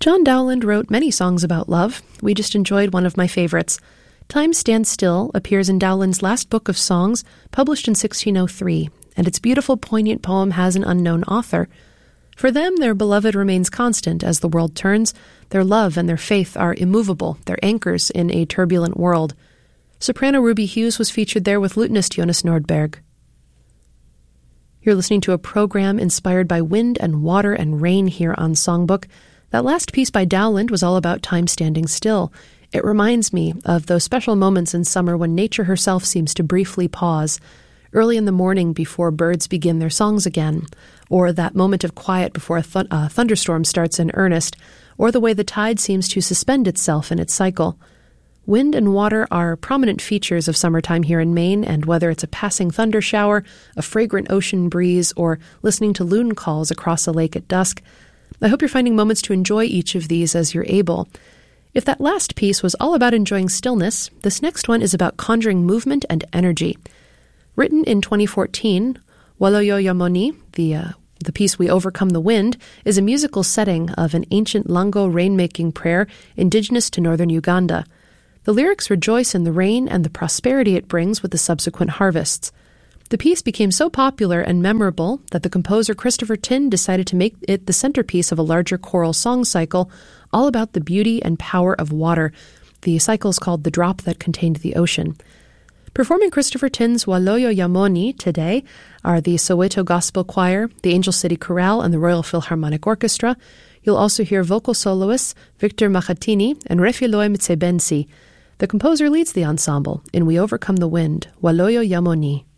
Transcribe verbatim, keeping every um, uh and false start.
John Dowland wrote many songs about love. We just enjoyed one of my favorites. Time Stands Still appears in Dowland's last book of songs, published in sixteen oh three, and its beautiful, poignant poem has an unknown author. For them, their beloved remains constant as the world turns. Their love and their faith are immovable, their anchors in a turbulent world. Soprano Ruby Hughes was featured there with lutenist Jonas Nordberg. You're listening to a program inspired by wind and water and rain here on Songbook. That last piece by Dowland was all about time standing still. It reminds me of those special moments in summer when nature herself seems to briefly pause, early in the morning before birds begin their songs again, or that moment of quiet before a, th- a thunderstorm starts in earnest, or the way the tide seems to suspend itself in its cycle. Wind and water are prominent features of summertime here in Maine, and whether it's a passing thunder shower, a fragrant ocean breeze, or listening to loon calls across a lake at dusk, I hope you're finding moments to enjoy each of these as you're able. If that last piece was all about enjoying stillness, this next one is about conjuring movement and energy. Written in twenty fourteen, Waloyo Yamoni, the uh, the piece We Overcome the Wind, is a musical setting of an ancient Lango rain-making prayer indigenous to northern Uganda. The lyrics rejoice in the rain and the prosperity it brings with the subsequent harvests. The piece became so popular and memorable that the composer Christopher Tin decided to make it the centerpiece of a larger choral song cycle all about the beauty and power of water. The cycle is called The Drop That Contained the Ocean. Performing Christopher Tin's Waloyo Yamoni today are the Soweto Gospel Choir, the Angel City Chorale, and the Royal Philharmonic Orchestra. You'll also hear vocal soloists Victor Machatini and Refiloi Mtsebensi. The composer leads the ensemble in We Overcome the Wind, Waloyo Yamoni.